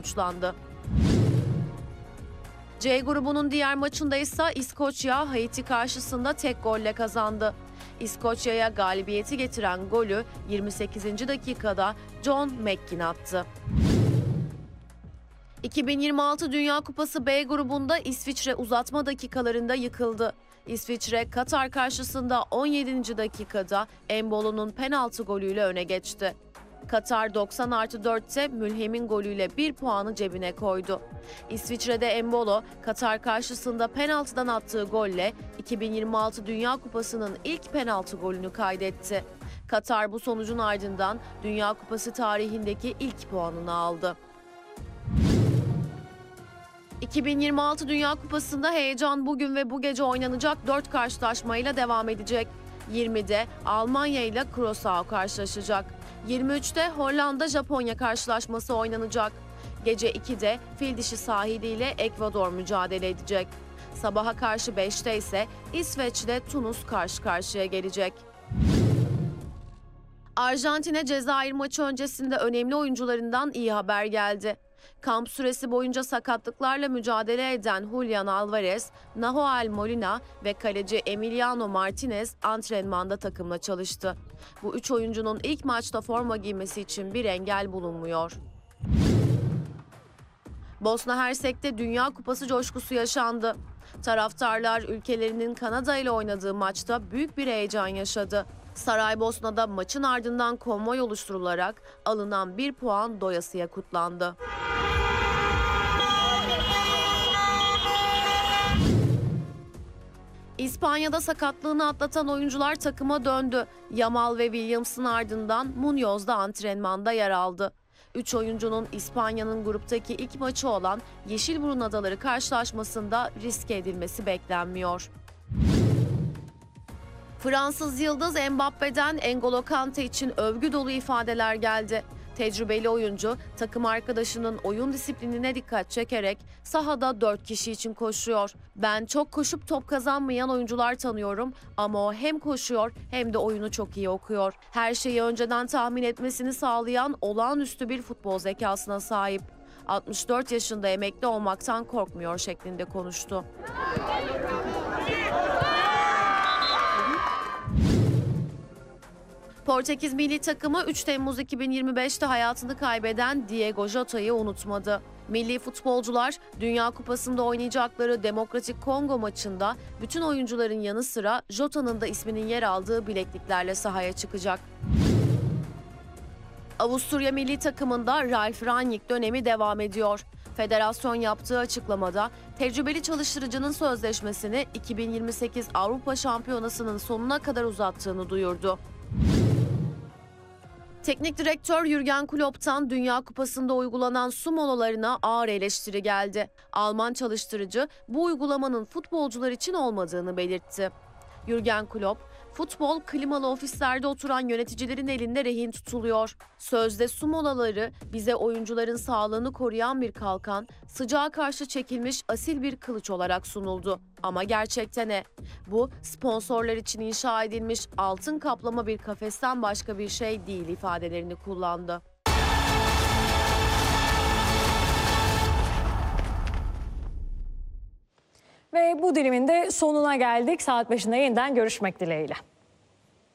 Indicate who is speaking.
Speaker 1: sonuçlandı. C grubunun diğer maçında ise İskoçya Haiti karşısında tek golle kazandı. İskoçya'ya galibiyeti getiren golü 28. dakikada John McGinn attı. 2026 Dünya Kupası B grubunda İsviçre uzatma dakikalarında yıkıldı. İsviçre, Katar karşısında 17. dakikada Embolo'nun penaltı golüyle öne geçti. Katar 90+4'te Mülhem'in golüyle 1 puanı cebine koydu. İsviçre'de Embolo, Katar karşısında penaltıdan attığı golle 2026 Dünya Kupası'nın ilk penaltı golünü kaydetti. Katar bu sonucun ardından Dünya Kupası tarihindeki ilk puanını aldı. 2026 Dünya Kupası'nda heyecan bugün ve bu gece oynanacak 4 karşılaşmayla devam edecek. 20'de Almanya ile Curaçao karşılaşacak. 23'te Hollanda-Japonya karşılaşması oynanacak. Gece 2'de Fildişi sahiliyle Ekvador mücadele edecek. Sabaha karşı 5'te ise İsveç ile Tunus karşı karşıya gelecek. Arjantin'e Cezayir maçı öncesinde önemli oyuncularından iyi haber geldi. Kamp süresi boyunca sakatlıklarla mücadele eden Julian Alvarez, Nahuel Molina ve kaleci Emiliano Martinez antrenmanda takımla çalıştı. Bu 3 oyuncunun ilk maçta forma giymesi için bir engel bulunmuyor. Bosna Hersek'te Dünya Kupası coşkusu yaşandı. Taraftarlar ülkelerinin Kanada ile oynadığı maçta büyük bir heyecan yaşadı. Saraybosna'da maçın ardından konvoy oluşturularak alınan 1 puan doyasıya kutlandı. İspanya'da sakatlığını atlatan oyuncular takıma döndü. Yamal ve Williams'ın ardından Muñoz da antrenmanda yer aldı. 3 oyuncunun İspanya'nın gruptaki ilk maçı olan Yeşilburun Adaları karşılaşmasında riske edilmesi beklenmiyor. Fransız yıldız Mbappe'den N'Golo Kante için övgü dolu ifadeler geldi. Tecrübeli oyuncu takım arkadaşının oyun disiplinine dikkat çekerek sahada 4 kişi için koşuyor. "Ben çok koşup top kazanmayan oyuncular tanıyorum ama o hem koşuyor hem de oyunu çok iyi okuyor. Her şeyi önceden tahmin etmesini sağlayan olağanüstü bir futbol zekasına sahip. 64 yaşında emekli olmaktan korkmuyor" şeklinde konuştu. Portekiz milli takımı 3 Temmuz 2025'te hayatını kaybeden Diego Jota'yı unutmadı. Milli futbolcular Dünya Kupası'nda oynayacakları Demokratik Kongo maçında bütün oyuncuların yanı sıra Jota'nın da isminin yer aldığı bilekliklerle sahaya çıkacak. Avusturya milli takımında Ralf Rangnick dönemi devam ediyor. Federasyon yaptığı açıklamada tecrübeli çalıştırıcının sözleşmesini 2028 Avrupa Şampiyonası'nın sonuna kadar uzattığını duyurdu. Teknik direktör Jürgen Klopp'tan Dünya Kupası'nda uygulanan su molalarına ağır eleştiri geldi. Alman çalıştırıcı bu uygulamanın futbolcular için olmadığını belirtti. Jürgen Klopp, "Futbol klimalı ofislerde oturan yöneticilerin elinde rehin tutuluyor. Sözde su molaları bize oyuncuların sağlığını koruyan bir kalkan, sıcağa karşı çekilmiş asil bir kılıç olarak sunuldu. Ama gerçekte ne? Bu sponsorlar için inşa edilmiş altın kaplama bir kafesten başka bir şey değil" ifadelerini kullandı.
Speaker 2: Ve bu dilimin de sonuna geldik. Saat 5'inde yeniden görüşmek dileğiyle.